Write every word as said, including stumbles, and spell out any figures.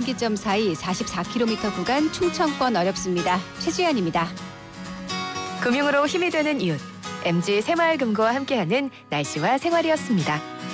분기점 사이 사십사 킬로미터 구간 충청권 어렵습니다. 최지연입니다. 금융으로 힘이 되는 이웃. 엠지 새마을금고와 함께하는 날씨와 생활이었습니다.